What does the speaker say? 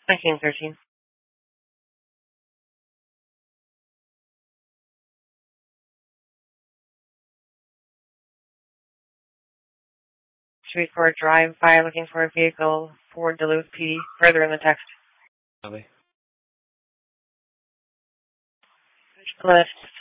1913. Shreveport Drive by looking for a vehicle for Duluth PD. Further in the text. Copy. Lift